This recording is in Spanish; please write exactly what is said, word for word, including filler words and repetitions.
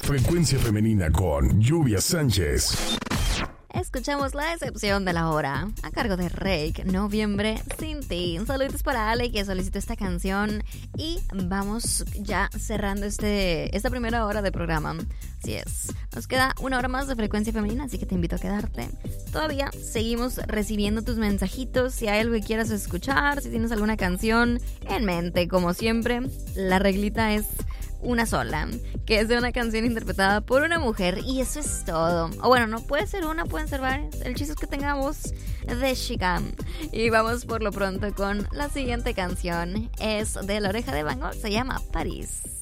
Frecuencia Femenina con Lluvia Sánchez. Escuchamos La Excepción de la Hora, a cargo de Rake, Noviembre Sin Ti. Saludos para Ale, que solicitó esta canción. Y vamos ya cerrando este esta primera hora de programa. Así es, nos queda una hora más de Frecuencia Femenina, así que te invito a quedarte. Todavía seguimos recibiendo tus mensajitos. Si hay algo que quieras escuchar, si tienes alguna canción en mente, como siempre, la reglita es una sola, que es de una canción interpretada por una mujer, y eso es todo. O bueno, no puede ser una, pueden ser varias. El chiste es que tenga voz de chica. Y vamos por lo pronto con la siguiente canción. Es de La Oreja de Van Gogh, se llama París.